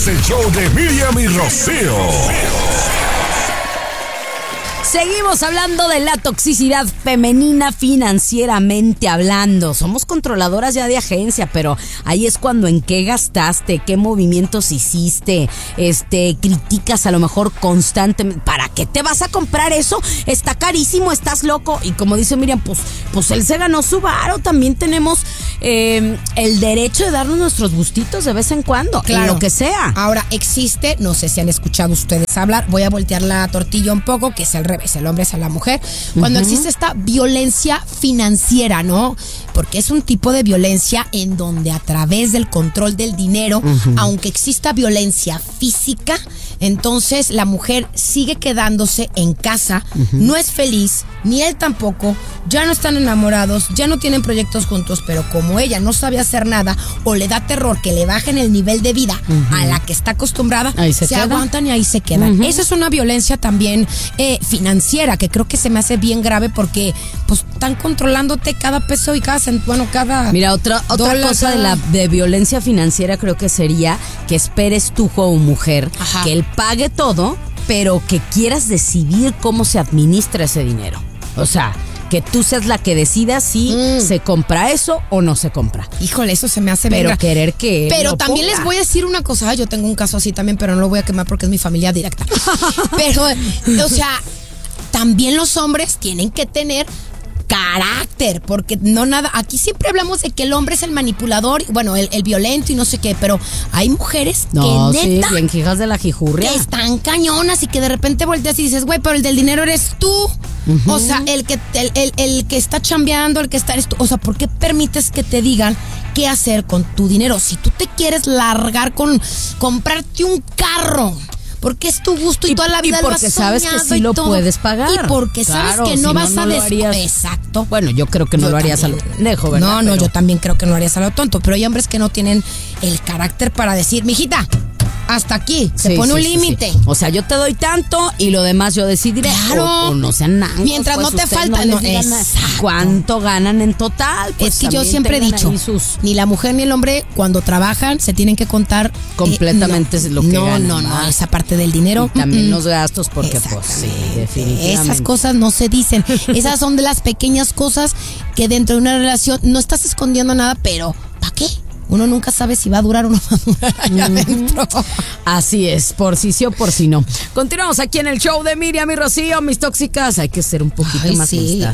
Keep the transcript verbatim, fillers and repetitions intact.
El show de Miriam y Rocío. Seguimos hablando de la toxicidad femenina financieramente hablando. Somos controladoras ya de agencia, pero ahí es cuando en qué gastaste, qué movimientos hiciste, este, criticas a lo mejor constantemente. ¿Para qué te vas a comprar eso? Está carísimo, estás loco. Y como dice Miriam, pues, pues él se ganó su varo. También tenemos eh, el derecho de darnos nuestros gustitos de vez en cuando, claro, en lo que sea. Ahora existe, no sé si han escuchado ustedes hablar, voy a voltear la tortilla un poco, que es al revés. El hombre es a la mujer. Cuando uh-huh. existe esta violencia financiera, ¿no? Porque es un tipo de violencia en donde a través del control del dinero, uh-huh. aunque exista violencia física, entonces la mujer sigue quedándose en casa, uh-huh. no es feliz, ni él tampoco, ya no están enamorados, ya no tienen proyectos juntos, pero como ella no sabe hacer nada o le da terror que le bajen el nivel de vida uh-huh. a la que está acostumbrada, ahí se, se queda. aguantan y ahí se quedan. Uh-huh. Esa es una violencia también eh, financiera, que creo que se me hace bien grave porque pues están controlándote cada peso y cada cent- bueno, cada Mira, otra otra dólar, cosa cada... de la de violencia financiera creo que sería que esperes tú como mujer Ajá. que él pague todo, pero que quieras decidir cómo se administra ese dinero. O sea, que tú seas la que decida si mm. se compra eso o no se compra. Híjole, eso se me hace Pero venga. querer que Pero lo también ponga. les voy a decir una cosa. Yo tengo un caso así también, pero no lo voy a quemar porque es mi familia directa. Pero, o sea, también los hombres tienen que tener carácter, porque no nada, aquí siempre hablamos de que el hombre es el manipulador, bueno, el, el violento y no sé qué, pero hay mujeres no, que neta sí, bien hijas de la jijurria, que están cañonas y que de repente volteas y dices, güey, pero el del dinero eres tú. Uh-huh. O sea, el que el, el, el que está chambeando, el que está eres tú. O sea, ¿por qué permites que te digan qué hacer con tu dinero? Si tú te quieres largar con comprarte un carro, porque es tu gusto y, y toda la vida y porque lo has sabes que sí lo todo. puedes pagar Y porque claro, sabes que no si vas no, a no des... harías... Exacto. Bueno, yo creo que no yo lo harías también. a lo pendejo, ¿verdad? No, no, pero... yo también creo que no lo harías a lo tonto. Pero hay hombres que no tienen el carácter para decir, mijita, hasta aquí, se sí, pone sí, un sí, límite. Sí. O sea, yo te doy tanto y lo demás yo decidiré. Claro. O, o no sean nada. Mientras pues no te ustedes falta. no No, ¿cuánto ganan en total? Pues es que yo siempre he dicho, sus... ni la mujer ni el hombre cuando trabajan se tienen que contar completamente eh, no, lo que no, ganan. No, no, no, esa parte del dinero. Y también mm, los gastos, porque pues sí, definitivamente. Esas cosas no se dicen. Esas son de las pequeñas cosas que dentro de una relación no estás escondiendo nada, pero ¿para qué? Uno nunca sabe si va a durar o no va a durar allá uh-huh. adentro. Así es, por si sí o por si no. Continuamos aquí en el show de Miriam y Rocío, mis tóxicas. Hay que ser un poquito Ay, más sí. listas.